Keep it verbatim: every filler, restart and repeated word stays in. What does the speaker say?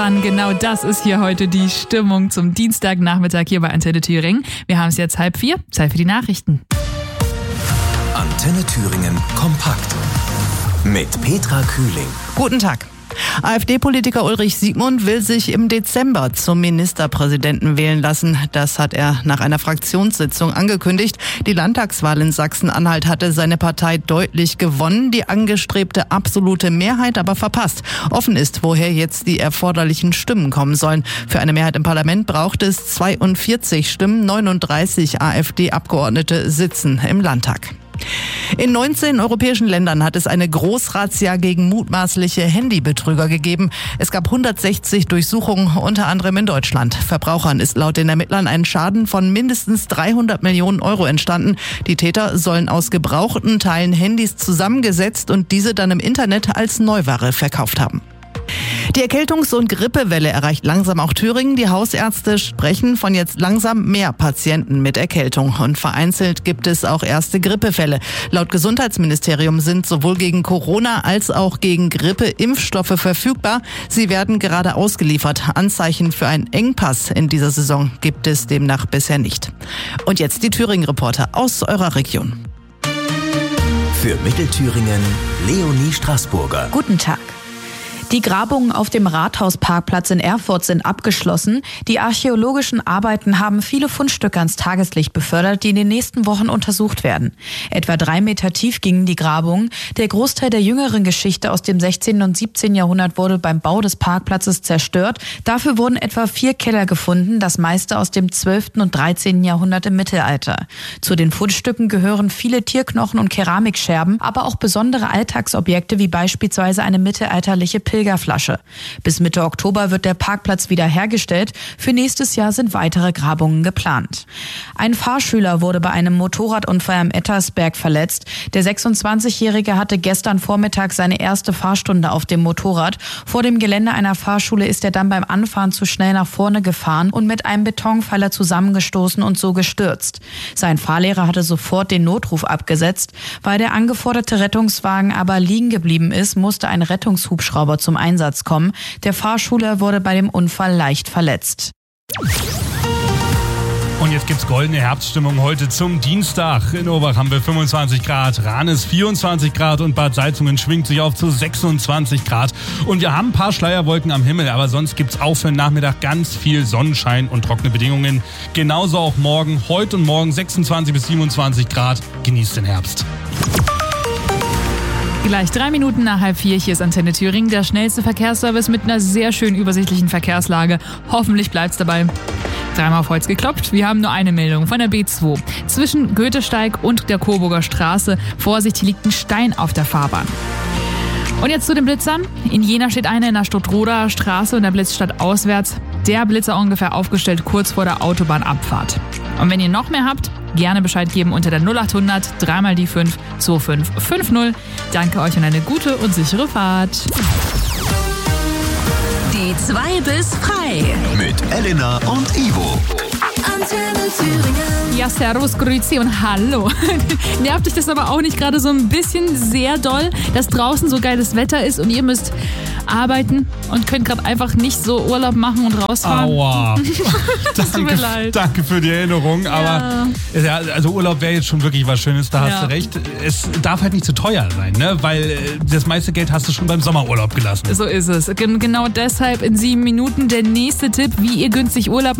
Genau das ist hier heute die Stimmung zum Dienstagnachmittag hier bei Antenne Thüringen. Wir haben es jetzt halb vier, Zeit für die Nachrichten. Antenne Thüringen kompakt mit Petra Kühling. Guten Tag. AfD-Politiker Ulrich Siegmund will sich im Dezember zum Ministerpräsidenten wählen lassen. Das hat er nach einer Fraktionssitzung angekündigt. Die Landtagswahl in Sachsen-Anhalt hatte seine Partei deutlich gewonnen, die angestrebte absolute Mehrheit aber verpasst. Offen ist, woher jetzt die erforderlichen Stimmen kommen sollen. Für eine Mehrheit im Parlament braucht es zweiundvierzig Stimmen, neununddreißig AfD-Abgeordnete sitzen im Landtag. In neunzehn europäischen Ländern hat es eine Großrazzia gegen mutmaßliche Handybetrüger gegeben. Es gab hundertsechzig Durchsuchungen, unter anderem in Deutschland. Verbrauchern ist laut den Ermittlern ein Schaden von mindestens dreihundert Millionen Euro entstanden. Die Täter sollen aus gebrauchten Teilen Handys zusammengesetzt und diese dann im Internet als Neuware verkauft haben. Die Erkältungs- und Grippewelle erreicht langsam auch Thüringen. Die Hausärzte sprechen von jetzt langsam mehr Patienten mit Erkältung. Und vereinzelt gibt es auch erste Grippefälle. Laut Gesundheitsministerium sind sowohl gegen Corona als auch gegen Grippe Impfstoffe verfügbar. Sie werden gerade ausgeliefert. Anzeichen für einen Engpass in dieser Saison gibt es demnach bisher nicht. Und jetzt die Thüringen-Reporter aus eurer Region. Für Mittelthüringen Leonie Straßburger. Guten Tag. Die Grabungen auf dem Rathausparkplatz in Erfurt sind abgeschlossen. Die archäologischen Arbeiten haben viele Fundstücke ans Tageslicht befördert, die in den nächsten Wochen untersucht werden. Etwa drei Meter tief gingen die Grabungen. Der Großteil der jüngeren Geschichte aus dem sechzehnten und siebzehnten Jahrhundert wurde beim Bau des Parkplatzes zerstört. Dafür wurden etwa vier Keller gefunden, das meiste aus dem zwölften und dreizehnten Jahrhundert im Mittelalter. Zu den Fundstücken gehören viele Tierknochen und Keramikscherben, aber auch besondere Alltagsobjekte wie beispielsweise eine mittelalterliche Pilgerflasche. Bis Mitte Oktober wird der Parkplatz wieder hergestellt. Für nächstes Jahr sind weitere Grabungen geplant. Ein Fahrschüler wurde bei einem Motorradunfall am Ettersberg verletzt. Der sechsundzwanzigjährige hatte gestern Vormittag seine erste Fahrstunde auf dem Motorrad. Vor dem Gelände einer Fahrschule ist er dann beim Anfahren zu schnell nach vorne gefahren und mit einem Betonpfeiler zusammengestoßen und so gestürzt. Sein Fahrlehrer hatte sofort den Notruf abgesetzt. Weil der angeforderte Rettungswagen aber liegen geblieben ist, musste ein Rettungshubschrauber zum Einsatz kommen. Der Fahrschüler wurde bei dem Unfall leicht verletzt. Und jetzt gibt's goldene Herbststimmung heute zum Dienstag. In Obach haben wir fünfundzwanzig Grad, Ranis vierundzwanzig Grad und Bad Salzungen schwingt sich auf zu sechsundzwanzig Grad. Und wir haben ein paar Schleierwolken am Himmel, aber sonst gibt's auch für den Nachmittag ganz viel Sonnenschein und trockene Bedingungen. Genauso auch morgen, heute und morgen sechsundzwanzig bis siebenundzwanzig Grad. Genießt den Herbst. Gleich drei Minuten nach halb vier, hier ist Antenne Thüringen, der schnellste Verkehrsservice mit einer sehr schön übersichtlichen Verkehrslage. Hoffentlich bleibt's dabei. Dreimal auf Holz geklopft, wir haben nur eine Meldung von der B zwei. Zwischen Goethesteig und der Coburger Straße. Vorsicht, hier liegt ein Stein auf der Fahrbahn. Und jetzt zu den Blitzern. In Jena steht einer in der Stutt-Roder Straße und der Blitz statt auswärts. Der Blitzer ungefähr aufgestellt kurz vor der Autobahnabfahrt. Und wenn ihr noch mehr habt, gerne Bescheid geben unter der null achthundert drei mal die fünf zwei fünf fünf null. Danke euch und eine gute und sichere Fahrt. Die zwei bis frei. Mit Elena und Ivo. Antenne Thüringen. Ja, servus, grüezi und hallo. Nervt dich das aber auch nicht gerade so ein bisschen sehr doll, dass draußen so geiles Wetter ist und ihr müsst arbeiten und könnt gerade einfach nicht so Urlaub machen und rausfahren? Aua. Das tut mir danke, leid. danke für die Erinnerung, Ja. aber ja, also Urlaub wäre jetzt schon wirklich was Schönes, da Ja. hast du recht. Es darf halt nicht zu teuer sein, ne? Weil äh, das meiste Geld hast du schon beim Sommerurlaub gelassen. So ist es. Gen- Genau deshalb in sieben Minuten der nächste Tipp, wie ihr günstig Urlaub